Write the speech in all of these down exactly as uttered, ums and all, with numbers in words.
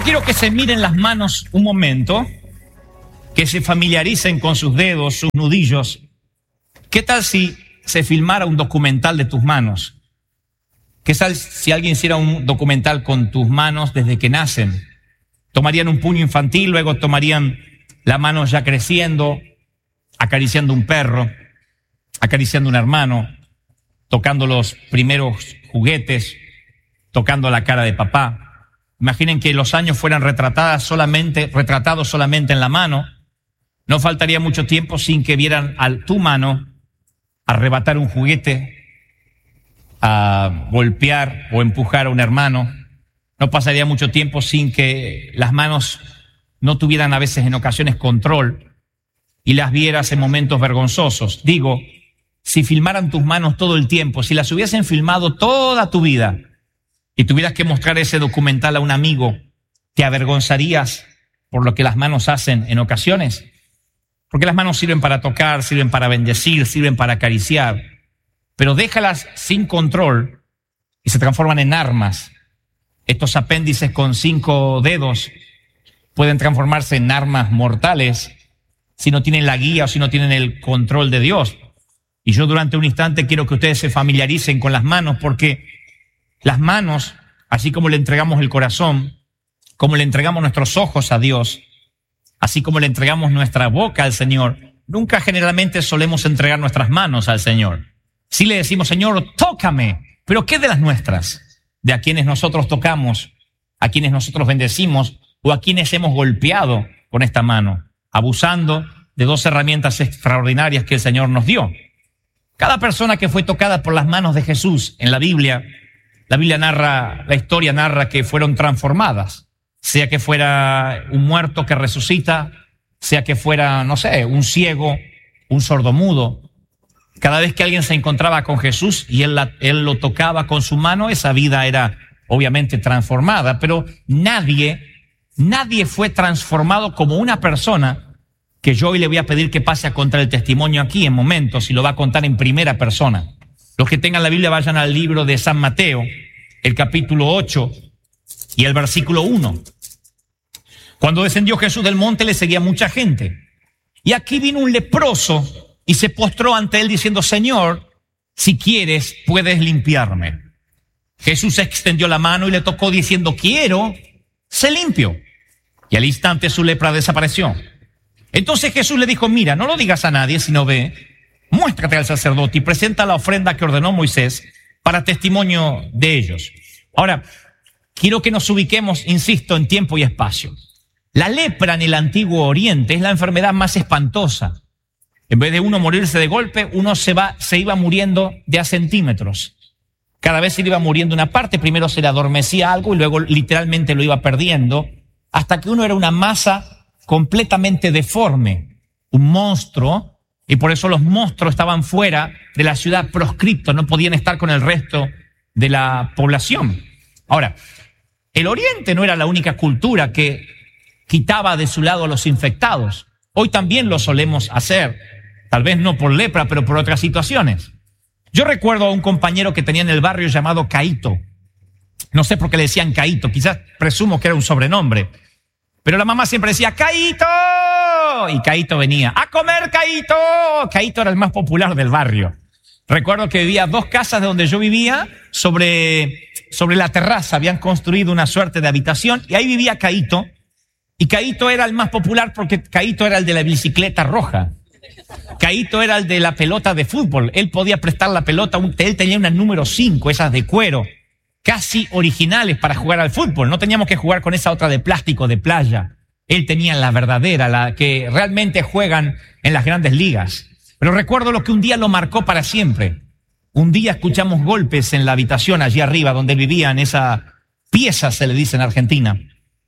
quiero que se miren las manos un momento, que se familiaricen con sus dedos, sus nudillos. ¿Qué tal si se filmara un documental de tus manos? ¿Qué tal si alguien hiciera un documental con tus manos desde que nacen? Tomarían un puño infantil, luego tomarían la mano ya creciendo, acariciando un perro, acariciando un hermano, tocando los primeros juguetes, tocando la cara de papá. Imaginen que los años fueran retratadas solamente, retratados solamente en la mano. No faltaría mucho tiempo sin que vieran a tu mano arrebatar un juguete, a golpear o empujar a un hermano. No pasaría mucho tiempo sin que las manos no tuvieran a veces en ocasiones control y las vieras en momentos vergonzosos. Digo, si filmaran tus manos todo el tiempo, si las hubiesen filmado toda tu vida y tuvieras que mostrar ese documental a un amigo, ¿te avergonzarías por lo que las manos hacen en ocasiones? Porque las manos sirven para tocar, sirven para bendecir, sirven para acariciar, pero déjalas sin control y se transforman en armas. Estos apéndices con cinco dedos pueden transformarse en armas mortales si no tienen la guía o si no tienen el control de Dios. Y yo durante un instante quiero que ustedes se familiaricen con las manos, porque las manos, así como le entregamos el corazón, como le entregamos nuestros ojos a Dios, así como le entregamos nuestra boca al Señor, nunca generalmente solemos entregar nuestras manos al Señor. Sí le decimos, Señor, tócame, pero ¿qué de las nuestras? De a quienes nosotros tocamos, a quienes nosotros bendecimos o a quienes hemos golpeado con esta mano, abusando de dos herramientas extraordinarias que el Señor nos dio. Cada persona que fue tocada por las manos de Jesús en la Biblia, la Biblia narra, la historia narra que fueron transformadas, sea que fuera un muerto que resucita, sea que fuera, no sé, un ciego, un sordomudo. Cada vez que alguien se encontraba con Jesús y él, la, él lo tocaba con su mano, esa vida era obviamente transformada, pero nadie, nadie fue transformado como una persona que yo hoy le voy a pedir que pase a contar el testimonio aquí en momentos y lo va a contar en primera persona. Los que tengan la Biblia vayan al libro de San Mateo, el capítulo ocho y el versículo uno. Cuando descendió Jesús del monte le seguía mucha gente. Y aquí vino un leproso y se postró ante él diciendo, Señor, si quieres, puedes limpiarme. Jesús extendió la mano y le tocó diciendo, quiero, sé limpio. Y al instante su lepra desapareció. Entonces Jesús le dijo, mira, no lo digas a nadie, sino ve, muéstrate al sacerdote y presenta la ofrenda que ordenó Moisés para testimonio de ellos. Ahora, quiero que nos ubiquemos, insisto, en tiempo y espacio. La lepra en el Antiguo Oriente es la enfermedad más espantosa. En vez de uno morirse de golpe, uno se va, se iba muriendo de a centímetros. Cada vez se le iba muriendo una parte, primero se le adormecía algo y luego literalmente lo iba perdiendo, hasta que uno era una masa completamente deforme, un monstruo, y por eso los monstruos estaban fuera de la ciudad, proscriptos, no podían estar con el resto de la población. Ahora, el Oriente no era la única cultura que quitaba de su lado a los infectados. Hoy también lo solemos hacer, tal vez no por lepra, pero por otras situaciones. Yo recuerdo a un compañero que tenía en el barrio llamado Caíto. No sé por qué le decían Caíto, quizás presumo que era un sobrenombre. Pero la mamá siempre decía, ¡Caíto! Y Caíto venía, ¡a comer, Caíto! Caíto era el más popular del barrio. Recuerdo que vivía dos casas de donde yo vivía, sobre, sobre la terraza, habían construido una suerte de habitación, y ahí vivía Caíto. Y Caíto era el más popular porque Caíto era el de la bicicleta roja. Caíto era el de la pelota de fútbol. Él podía prestar la pelota, él tenía una número cinco, esas de cuero, casi originales para jugar al fútbol. No teníamos que jugar con esa otra de plástico de playa. Él tenía la verdadera, la que realmente juegan en las grandes ligas. Pero recuerdo lo que un día lo marcó para siempre. Un día escuchamos golpes en la habitación allí arriba donde vivía, en esa pieza se le dice en Argentina.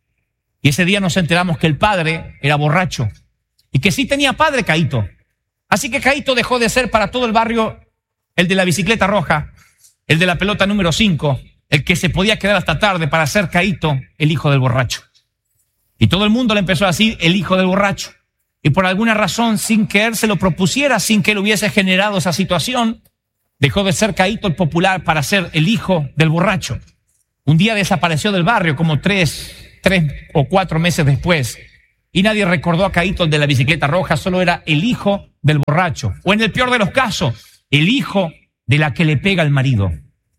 Y ese día nos enteramos que el padre era borracho y que sí tenía padre Caíto. Así que Caíto dejó de ser para todo el barrio el de la bicicleta roja, el de la pelota número cinco, el que se podía quedar hasta tarde para ser Caíto, el hijo del borracho. Y todo el mundo le empezó a decir el hijo del borracho. Y por alguna razón, sin que él se lo propusiera, sin que él hubiese generado esa situación, dejó de ser Caíto el popular para ser el hijo del borracho. Un día desapareció del barrio como tres tres o cuatro meses después. Y nadie recordó a Caíto, el de la bicicleta roja, solo era el hijo del borracho. O en el peor de los casos, el hijo de la que le pega al marido.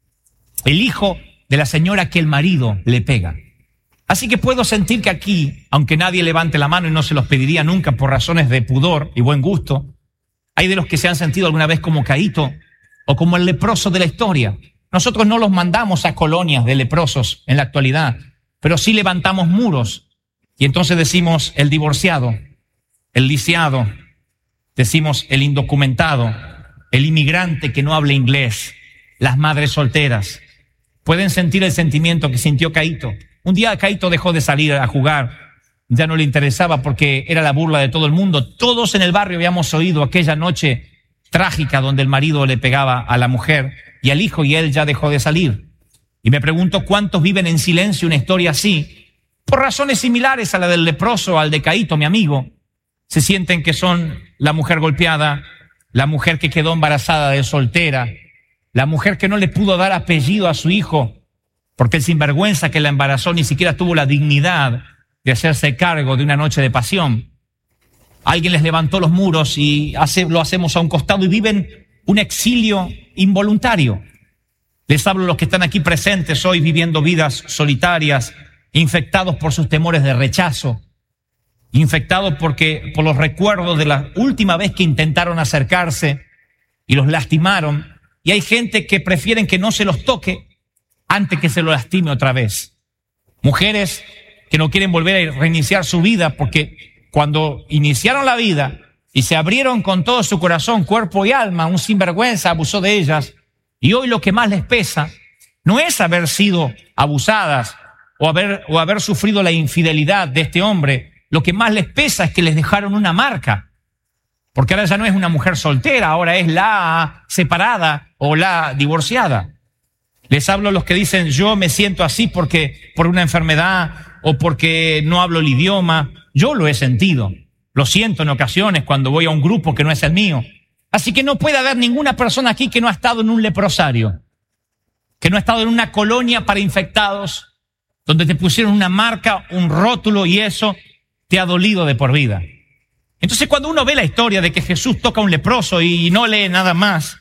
El hijo de la señora que el marido le pega. Así que puedo sentir que aquí, aunque nadie levante la mano y no se los pediría nunca por razones de pudor y buen gusto, hay de los que se han sentido alguna vez como Caíto o como el leproso de la historia. Nosotros no los mandamos a colonias de leprosos en la actualidad, pero sí levantamos muros. Y entonces decimos el divorciado, el lisiado, decimos el indocumentado, el inmigrante que no habla inglés, las madres solteras. Pueden sentir el sentimiento que sintió Caíto. Un día Caíto dejó de salir a jugar, ya no le interesaba porque era la burla de todo el mundo. Todos en el barrio habíamos oído aquella noche trágica donde el marido le pegaba a la mujer y al hijo, y él ya dejó de salir. Y me pregunto cuántos viven en silencio una historia así, por razones similares a la del leproso, al de Caíto, mi amigo. Se sienten que son la mujer golpeada, la mujer que quedó embarazada de soltera, la mujer que no le pudo dar apellido a su hijo, porque el sinvergüenza que la embarazó ni siquiera tuvo la dignidad de hacerse cargo de una noche de pasión. Alguien les levantó los muros y hace, lo hacemos a un costado y viven un exilio involuntario. Les hablo a los que están aquí presentes hoy viviendo vidas solitarias, infectados por sus temores de rechazo, infectados porque, por los recuerdos de la última vez que intentaron acercarse y los lastimaron. Y hay gente que prefieren que no se los toque antes que se lo lastime otra vez. Mujeres que no quieren volver a reiniciar su vida porque cuando iniciaron la vida y se abrieron con todo su corazón, cuerpo y alma, un sinvergüenza abusó de ellas, y hoy lo que más les pesa no es haber sido abusadas o haber, o haber sufrido la infidelidad de este hombre. Lo que más les pesa es que les dejaron una marca, porque ahora ya no es una mujer soltera, ahora es la separada o la divorciada. Les hablo a los que dicen, yo me siento así porque por una enfermedad o porque no hablo el idioma. Yo lo he sentido, lo siento en ocasiones cuando voy a un grupo que no es el mío. Así que no puede haber ninguna persona aquí que no ha estado en un leprosario, que no ha estado en una colonia para infectados, donde te pusieron una marca, un rótulo, y eso te ha dolido de por vida. Entonces, cuando uno ve la historia de que Jesús toca a un leproso y no lee nada más,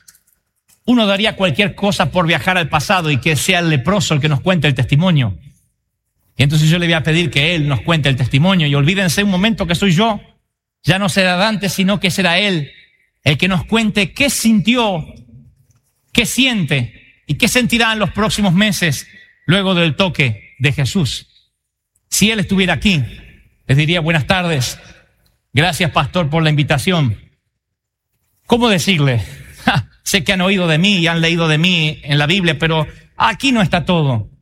uno daría cualquier cosa por viajar al pasado y que sea el leproso el que nos cuente el testimonio. Y entonces yo le voy a pedir que él nos cuente el testimonio, y olvídense un momento que soy yo, ya no será Dante, sino que será él el que nos cuente qué sintió, qué siente y qué sentirá en los próximos meses luego del toque de Jesús. Si él estuviera aquí, les diría buenas tardes, gracias pastor por la invitación. ¿Cómo decirle? Ja, sé que han oído de mí y han leído de mí en la Biblia, pero aquí no está todo.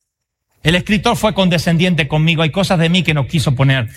El escritor fue condescendiente conmigo, hay cosas de mí que no quiso poner.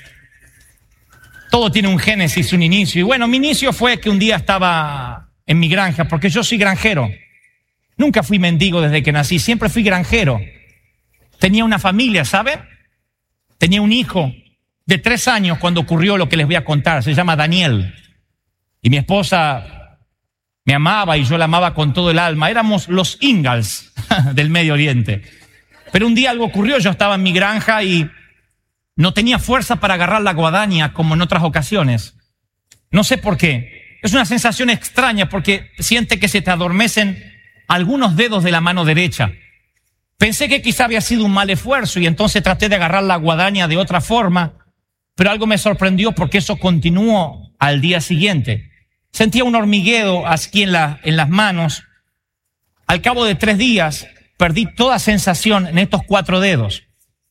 Todo tiene un génesis, un inicio. Y bueno, mi inicio fue que un día estaba en mi granja, porque yo soy granjero. Nunca fui mendigo desde que nací, siempre fui granjero. Tenía una familia, ¿sabe? Tenía un hijo de tres años cuando ocurrió lo que les voy a contar. Se llama Daniel. Y mi esposa me amaba y yo la amaba con todo el alma. Éramos los Ingalls del Medio Oriente. Pero un día algo ocurrió, yo estaba en mi granja y no tenía fuerza para agarrar la guadaña como en otras ocasiones. No sé por qué. Es una sensación extraña porque siente que se te adormecen algunos dedos de la mano derecha. Pensé que quizá había sido un mal esfuerzo y entonces traté de agarrar la guadaña de otra forma, pero algo me sorprendió porque eso continuó al día siguiente. Sentía un hormigueo aquí en, la, en las manos. Al cabo de tres días perdí toda sensación en estos cuatro dedos.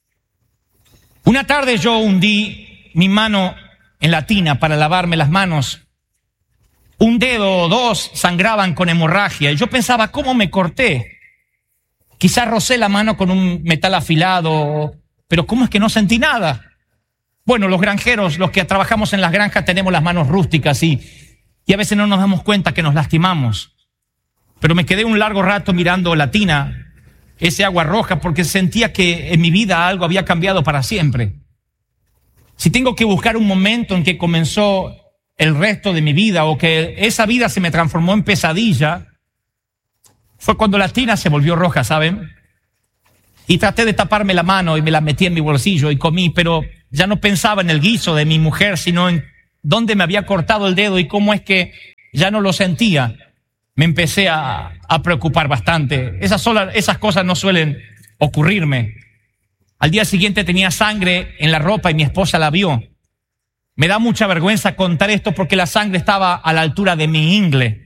Una tarde yo hundí mi mano en la tina para lavarme las manos. Un dedo o dos sangraban con hemorragia y yo pensaba, ¿cómo me corté? Quizás rocé la mano con un metal afilado, pero ¿cómo es que no sentí nada? Bueno, los granjeros, los que trabajamos en las granjas, tenemos las manos rústicas y, y a veces no nos damos cuenta que nos lastimamos. Pero me quedé un largo rato mirando la tina, ese agua roja, porque sentía que en mi vida algo había cambiado para siempre. Si tengo que buscar un momento en que comenzó el resto de mi vida o que esa vida se me transformó en pesadilla, fue cuando la tina se volvió roja, ¿saben? Y traté de taparme la mano y me la metí en mi bolsillo y comí, pero ya no pensaba en el guiso de mi mujer, sino en dónde me había cortado el dedo y cómo es que ya no lo sentía. Me empecé a, a preocupar bastante. Esas, sola, esas cosas no suelen ocurrirme. Al día siguiente tenía sangre en la ropa y mi esposa la vio. Me da mucha vergüenza contar esto porque la sangre estaba a la altura de mi ingle.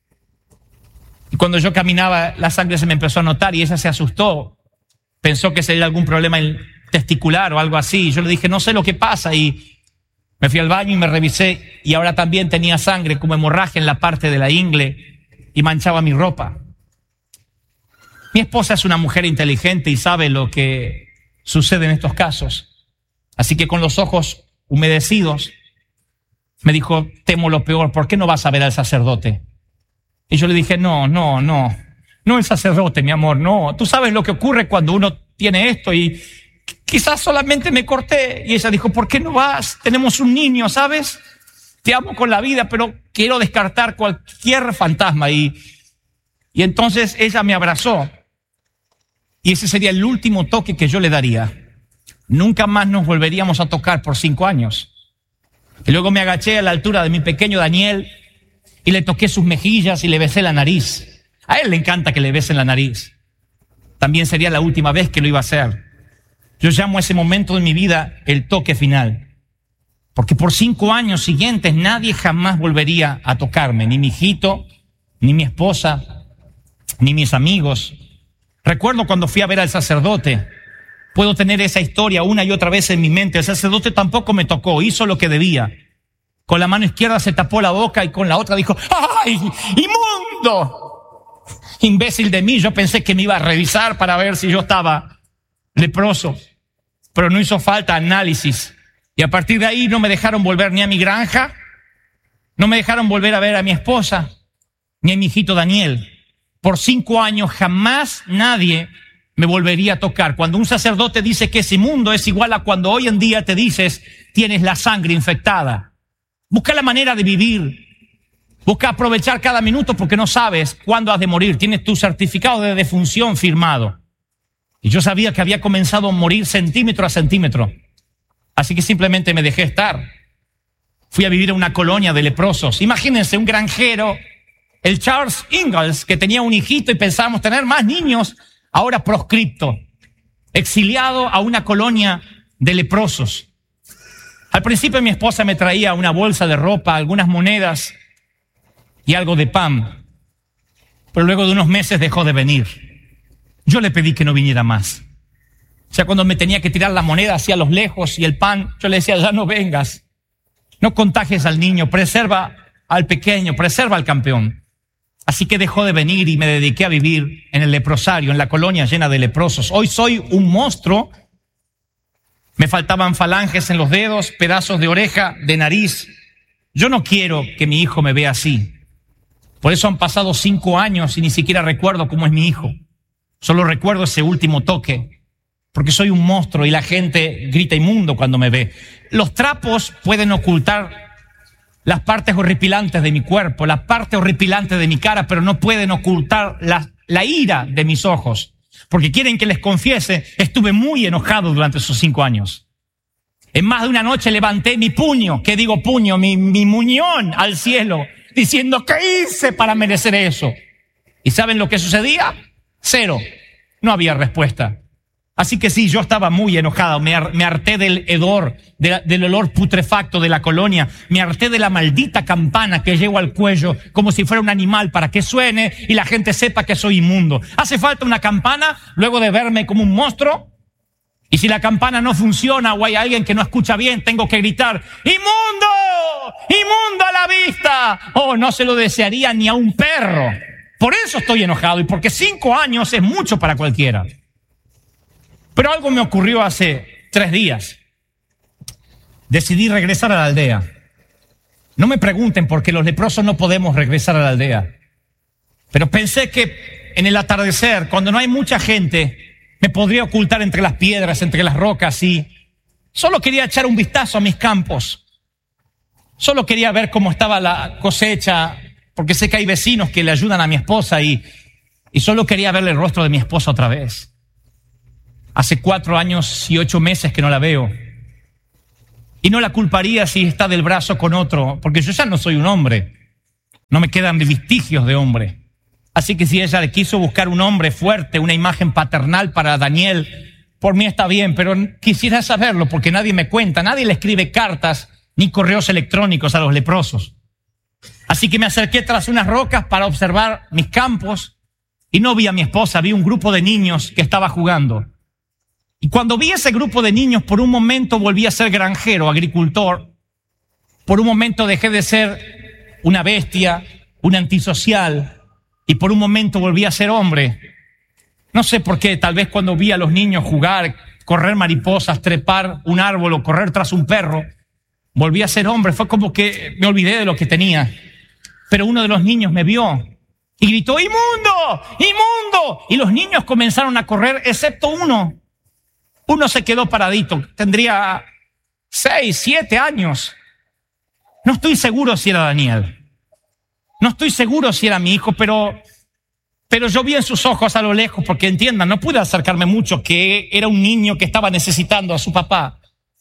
Y cuando yo caminaba, la sangre se me empezó a notar y ella se asustó. Pensó que sería algún problema testicular o algo así. Yo le dije, no sé lo que pasa, y me fui al baño y me revisé, y ahora también tenía sangre como hemorragia en la parte de la ingle y manchaba mi ropa. Mi esposa es una mujer inteligente y sabe lo que sucede en estos casos. Así que con los ojos humedecidos me dijo, temo lo peor, ¿por qué no vas a ver al sacerdote? Y yo le dije, no, no, no. No el sacerdote, mi amor, no. Tú sabes lo que ocurre cuando uno tiene esto y quizás solamente me corté. Y ella dijo, ¿por qué no vas? Tenemos un niño, ¿sabes? Te amo con la vida, pero quiero descartar cualquier fantasma. Y, y entonces ella me abrazó. Y ese sería el último toque que yo le daría. Nunca más nos volveríamos a tocar por cinco años. Y luego me agaché a la altura de mi pequeño Daniel y le toqué sus mejillas y le besé la nariz. A él le encanta que le besen la nariz. También sería la última vez que lo iba a hacer. Yo llamo a ese momento de mi vida el toque final. Porque por cinco años siguientes nadie jamás volvería a tocarme. Ni mi hijito, ni mi esposa, ni mis amigos. Recuerdo cuando fui a ver al sacerdote. Puedo tener esa historia una y otra vez en mi mente. El sacerdote tampoco me tocó, hizo lo que debía. Con la mano izquierda se tapó la boca y con la otra dijo, ¡ay, inmundo! Imbécil de mí, yo pensé que me iba a revisar para ver si yo estaba leproso, pero no hizo falta análisis. Y a partir de ahí no me dejaron volver ni a mi granja, no me dejaron volver a ver a mi esposa, ni a mi hijito Daniel. Por cinco años jamás nadie me volvería a tocar. Cuando un sacerdote dice que es inmundo, es igual a cuando hoy en día te dices tienes la sangre infectada. Busca la manera de vivir. Busca aprovechar cada minuto porque no sabes cuándo has de morir. Tienes tu certificado de defunción firmado. Y yo sabía que había comenzado a morir centímetro a centímetro. Así que simplemente me dejé estar. Fui a vivir a una colonia de leprosos. Imagínense, un granjero, el Charles Ingalls, que tenía un hijito y pensábamos tener más niños, ahora proscripto, exiliado a una colonia de leprosos. Al principio mi esposa me traía una bolsa de ropa, algunas monedas y algo de pan, pero luego de unos meses dejó de venir. Yo le pedí que no viniera más. O sea, cuando me tenía que tirar la moneda hacia los lejos y el pan, yo le decía, ya no vengas, no contagies al niño, preserva al pequeño, preserva al campeón. Así que dejó de venir y me dediqué a vivir en el leprosario, en la colonia llena de leprosos. Hoy soy un monstruo. Me faltaban falanges en los dedos, pedazos de oreja, de nariz. Yo no quiero que mi hijo me vea así. Por eso han pasado cinco años y ni siquiera recuerdo cómo es mi hijo. Solo recuerdo ese último toque, porque soy un monstruo y la gente grita inmundo cuando me ve. Los trapos pueden ocultar las partes horripilantes de mi cuerpo, la parte horripilante de mi cara, pero no pueden ocultar la, la ira de mis ojos, porque quieren que les confiese, estuve muy enojado durante esos cinco años. En más de una noche levanté mi puño, ¿qué digo puño? Mi, mi muñón al cielo, diciendo, ¿qué hice para merecer eso? ¿Y saben lo que sucedía? Cero. No había respuesta. Así que sí, yo estaba muy enojado, me, har, me harté del hedor, de, del olor putrefacto de la colonia, me harté de la maldita campana que llevo al cuello como si fuera un animal para que suene y la gente sepa que soy inmundo. ¿Hace falta una campana luego de verme como un monstruo? Y si la campana no funciona o hay alguien que no escucha bien, tengo que gritar, ¡inmundo! ¡Inmundo a la vista! Oh, no se lo desearía ni a un perro. Por eso estoy enojado y porque cinco años es mucho para cualquiera. Pero algo me ocurrió hace tres días. Decidí regresar a la aldea. No me pregunten por qué los leprosos no podemos regresar a la aldea. Pero pensé que en el atardecer, cuando no hay mucha gente, me podría ocultar entre las piedras, entre las rocas y solo quería echar un vistazo a mis campos. Solo quería ver cómo estaba la cosecha, porque sé que hay vecinos que le ayudan a mi esposa y, y solo quería verle el rostro de mi esposa otra vez. Hace cuatro años y ocho meses que no la veo. Y no la culparía si está del brazo con otro, porque yo ya no soy un hombre. No me quedan vestigios de hombre. Así que si ella le quiso buscar un hombre fuerte, una imagen paternal para Daniel, por mí está bien, pero quisiera saberlo porque nadie me cuenta, nadie le escribe cartas ni correos electrónicos a los leprosos. Así que me acerqué tras unas rocas para observar mis campos y no vi a mi esposa, vi un grupo de niños que estaba jugando. Y cuando vi ese grupo de niños, por un momento volví a ser granjero, agricultor. Por un momento dejé de ser una bestia, un antisocial, y por un momento volví a ser hombre. No sé por qué, tal vez cuando vi a los niños jugar, correr mariposas, trepar un árbol o correr tras un perro, volví a ser hombre. Fue como que me olvidé de lo que tenía. Pero uno de los niños me vio y gritó, ¡inmundo! ¡Inmundo! Y los niños comenzaron a correr, excepto uno. Uno se quedó paradito, tendría seis, siete años. No estoy seguro si era Daniel. No estoy seguro si era mi hijo, pero, pero yo vi en sus ojos a lo lejos, porque entiendan, no pude acercarme mucho, que era un niño que estaba necesitando a su papá.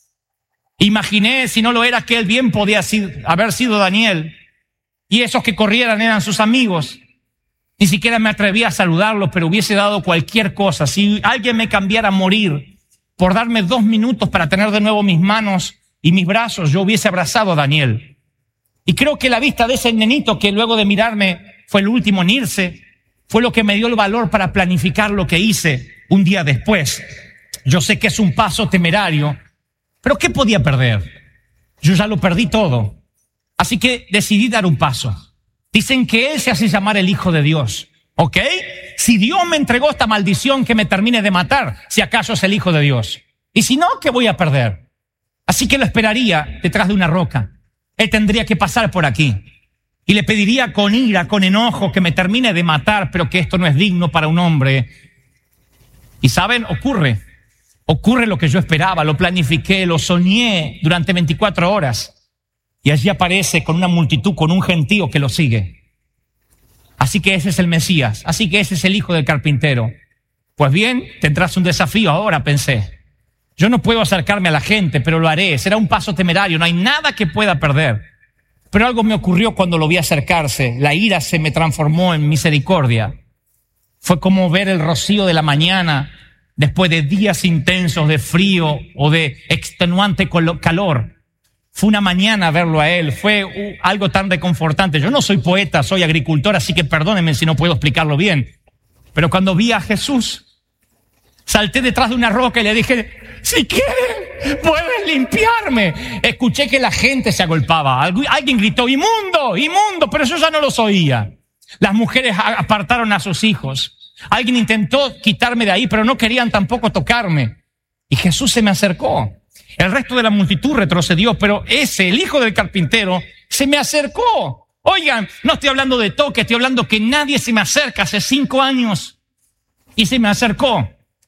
Imaginé, si no lo era, que él bien podía haber sido Daniel. Y esos que corrieran eran sus amigos. Ni siquiera me atreví a saludarlos, pero hubiese dado cualquier cosa. Si alguien me cambiara a morir por darme dos minutos para tener de nuevo mis manos y mis brazos, yo hubiese abrazado a Daniel. Y creo que la vista de ese nenito, que luego de mirarme fue el último en irse, fue lo que me dio el valor para planificar lo que hice un día después. Yo sé que es un paso temerario, pero ¿qué podía perder? Yo ya lo perdí todo. Así que decidí dar un paso. Dicen que él se hace llamar el Hijo de Dios. ¿Ok? Si Dios me entregó esta maldición, que me termine de matar, si acaso es el Hijo de Dios. Y si no, ¿qué voy a perder? Así que lo esperaría detrás de una roca. Él tendría que pasar por aquí. Y le pediría con ira, con enojo, que me termine de matar, pero que esto no es digno para un hombre. Y ¿saben? Ocurre. Ocurre lo que yo esperaba, lo planifiqué, lo soñé durante veinticuatro horas. Y allí aparece con una multitud, con un gentío que lo sigue. Así que ese es el Mesías, así que ese es el hijo del carpintero. Pues bien, tendrás un desafío ahora, pensé. Yo no puedo acercarme a la gente, pero lo haré. Será un paso temerario, no hay nada que pueda perder. Pero algo me ocurrió cuando lo vi acercarse. La ira se me transformó en misericordia. Fue como ver el rocío de la mañana después de días intensos de frío o de extenuante calor. Fue una mañana verlo a él, fue uh, algo tan reconfortante. Yo no soy poeta, soy agricultor, así que perdónenme si no puedo explicarlo bien. Pero cuando vi a Jesús, salté detrás de una roca y le dije, si quieres, puedes limpiarme. Escuché que la gente se agolpaba. Alguien gritó, inmundo, inmundo, pero yo ya no los oía. Las mujeres apartaron a sus hijos. Alguien intentó quitarme de ahí, pero no querían tampoco tocarme. Y Jesús se me acercó. El resto de la multitud retrocedió, pero ese, el hijo del carpintero, se me acercó. Oigan, no estoy hablando de toque, estoy hablando que nadie se me acerca hace cinco años. Y se me acercó.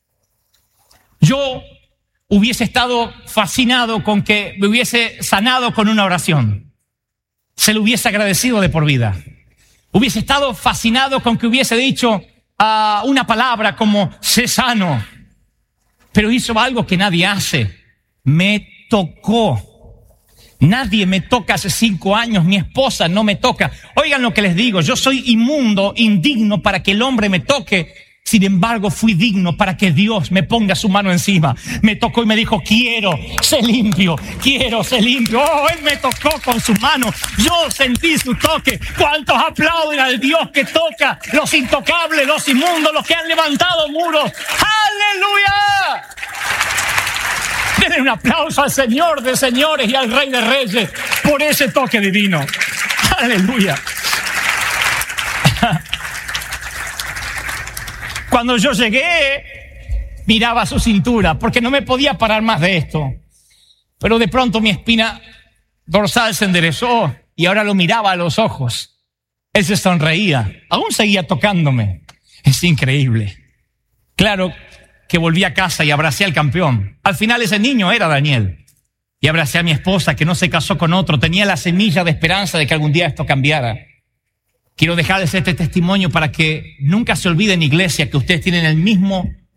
Yo hubiese estado fascinado con que me hubiese sanado con una oración. Se lo hubiese agradecido de por vida. Hubiese estado fascinado con que hubiese dicho uh, una palabra como, sé sano. Pero hizo algo que nadie hace. Me tocó. Nadie me toca hace cinco años. Mi esposa no me toca. Oigan lo que les digo. Yo soy inmundo, indigno para que el hombre me toque. Sin embargo, fui digno para que Dios me ponga su mano encima. Me tocó y me dijo, quiero ser limpio. Quiero ser limpio. Oh, Él me tocó con su mano. Yo sentí su toque. ¿Cuántos aplauden al Dios que toca los intocables, los inmundos, los que han levantado muros? ¡Aleluya! Denle un aplauso al Señor de señores y al Rey de reyes por ese toque divino. Aleluya. Cuando yo llegué, miraba su cintura porque no me podía parar más de esto. Pero de pronto mi espina dorsal se enderezó y ahora lo miraba a los ojos. Él se sonreía, aún seguía tocándome. Es increíble. Claro que volví a casa y abracé al campeón. Al final ese niño era Daniel. Y abracé a mi esposa que no se casó con otro. Tenía la semilla de esperanza de que algún día esto cambiara. Quiero dejarles este testimonio para que nunca se olviden, iglesia, que ustedes tienen el mismo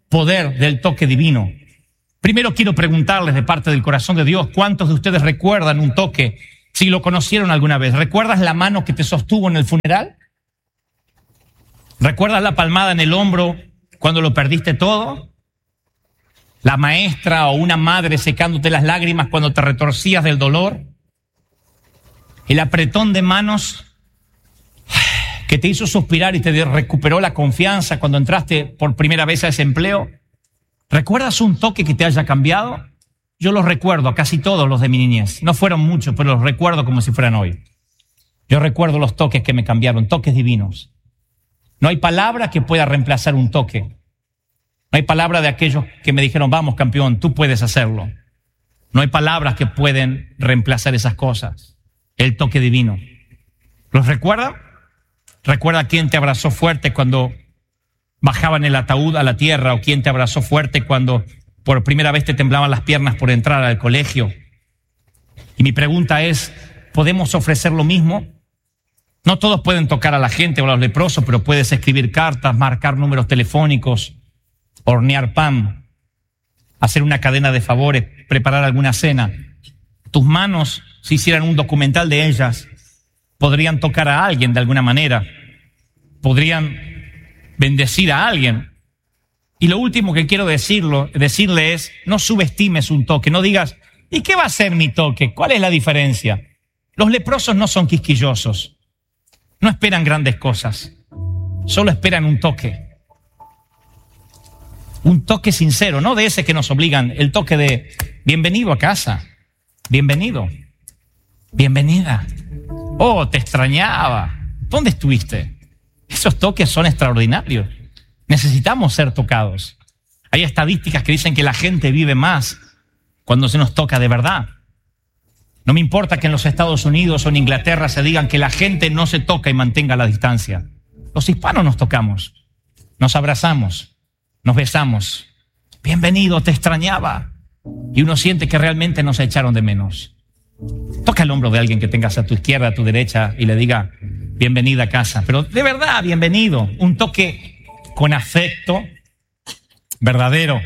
poder del toque divino. Primero quiero preguntarles de parte del corazón de Dios, ¿cuántos de ustedes recuerdan un toque? Si lo conocieron alguna vez, ¿recuerdas la mano que te sostuvo en el funeral? ¿Recuerdas la palmada en el hombro cuando lo perdiste todo? ¿La maestra o una madre secándote las lágrimas cuando te retorcías del dolor? ¿El apretón de manos que te hizo suspirar y te recuperó la confianza cuando entraste por primera vez a ese empleo? ¿Recuerdas un toque que te haya cambiado? Yo los recuerdo, a casi todos los de mi niñez. No fueron muchos, pero los recuerdo como si fueran hoy. Yo recuerdo los toques que me cambiaron, toques divinos. No hay palabra que pueda reemplazar un toque. No hay palabra de aquellos que me dijeron, vamos campeón, tú puedes hacerlo. No hay palabras que pueden reemplazar esas cosas. El toque divino. ¿Los recuerda? ¿Recuerda quién te abrazó fuerte cuando bajaban el ataúd a la tierra o quién te abrazó fuerte cuando por primera vez te temblaban las piernas por entrar al colegio? Y mi pregunta es, ¿podemos ofrecer lo mismo? No todos pueden tocar a la gente o a los leprosos, pero puedes escribir cartas, marcar números telefónicos, hornear pan, hacer una cadena de favores, preparar alguna cena. Tus manos, si hicieran un documental de ellas, podrían tocar a alguien de alguna manera, podrían bendecir a alguien. Y lo último que quiero decirlo, decirle es, no subestimes un toque, no digas, ¿y qué va a ser mi toque? ¿Cuál es la diferencia? Los leprosos no son quisquillosos, no esperan grandes cosas, solo esperan un toque. Un toque sincero, no de ese que nos obligan, el toque de bienvenido a casa, bienvenido, bienvenida. Oh, te extrañaba, ¿dónde estuviste? Esos toques son extraordinarios. Necesitamos ser tocados. Hay estadísticas que dicen que la gente vive más cuando se nos toca de verdad. No me importa que en los Estados Unidos o en Inglaterra se digan que la gente no se toca y mantenga la distancia. Los hispanos nos tocamos, nos abrazamos, nos besamos. Bienvenido, te extrañaba. Y uno siente que realmente nos echaron de menos. Toca el hombro de alguien que tengas a tu izquierda, a tu derecha y le diga, bienvenida a casa. Pero de verdad, bienvenido. Un toque con afecto verdadero.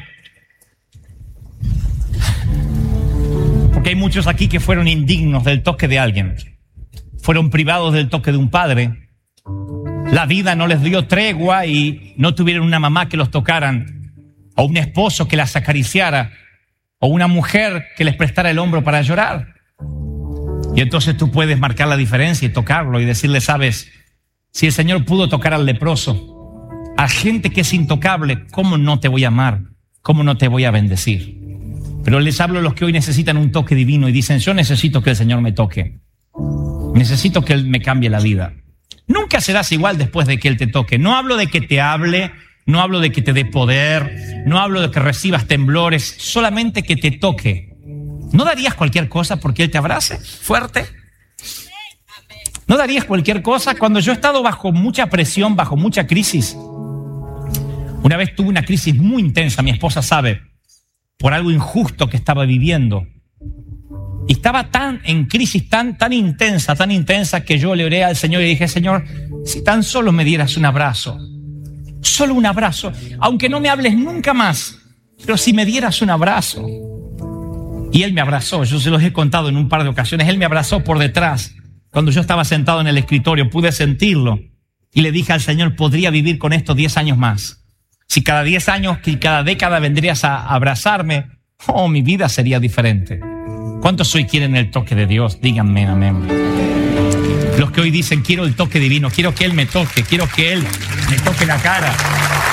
Porque hay muchos aquí que fueron indignos del toque de alguien. Fueron privados del toque de un padre. La vida no les dio tregua y no tuvieron una mamá que los tocaran, o un esposo que las acariciara, o una mujer que les prestara el hombro para llorar. Y entonces tú puedes marcar la diferencia y tocarlo y decirle, sabes, si el Señor pudo tocar al leproso, a gente que es intocable, ¿cómo no te voy a amar? ¿Cómo no te voy a bendecir? Pero les hablo a los que hoy necesitan un toque divino y dicen, yo necesito que el Señor me toque. Necesito que Él me cambie la vida. Nunca serás igual después de que Él te toque. No hablo de que te hable, no hablo de que te dé poder, no hablo de que recibas temblores, solamente que te toque. ¿No darías cualquier cosa porque Él te abrace fuerte? ¿No darías cualquier cosa? Cuando yo he estado bajo mucha presión, bajo mucha crisis, una vez tuve una crisis muy intensa, mi esposa sabe, por algo injusto que estaba viviendo. Y estaba tan en crisis, tan, tan intensa, tan intensa, que yo le oré al Señor y dije, Señor, si tan solo me dieras un abrazo, solo un abrazo, aunque no me hables nunca más, pero si me dieras un abrazo. Y Él me abrazó, yo se los he contado en un par de ocasiones, Él me abrazó por detrás. Cuando yo estaba sentado en el escritorio, pude sentirlo. Y le dije al Señor, podría vivir con esto diez años más. Si cada diez años, que cada década vendrías a abrazarme, oh, mi vida sería diferente. ¿Cuántos hoy quieren el toque de Dios? Díganme amén. Los que hoy dicen, quiero el toque divino, quiero que Él me toque, quiero que Él me toque la cara.